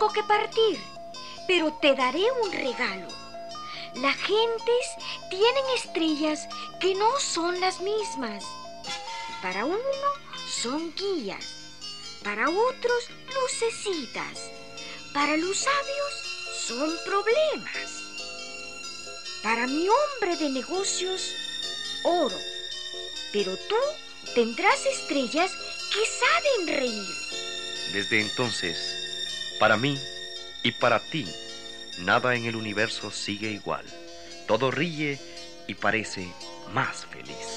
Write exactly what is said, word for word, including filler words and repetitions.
tengo que partir, pero te daré un regalo. Las gentes tienen estrellas que no son las mismas. Para uno son guías, para otros lucecitas, para los sabios son problemas. Para mi hombre de negocios, oro, pero tú tendrás estrellas que saben reír. Desde entonces, para mí y para ti, nada en el universo sigue igual. Todo ríe y parece más feliz.